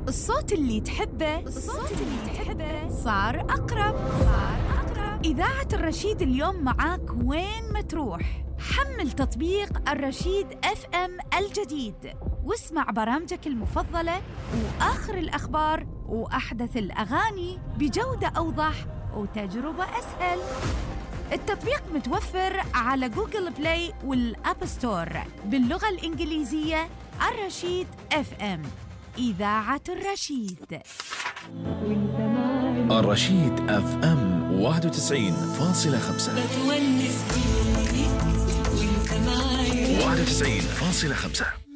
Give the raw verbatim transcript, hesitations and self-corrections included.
الصوت اللي تحبه الصوت اللي تحبه صار أقرب صار أقرب. إذاعة الرشيد اليوم معاك وين ما تروح. حمل تطبيق الرشيد اف ام الجديد واسمع برامجك المفضلة وآخر الأخبار وأحدث الأغاني بجودة أوضح وتجربة أسهل. التطبيق متوفر على جوجل بلاي والأب ستور باللغة الإنجليزية. الرشيد اف ام، إذاعة الرشيد. الرشيد اف ام واحد وتسعين فاصلة خمسة واحد وتسعين فاصلة خمسة.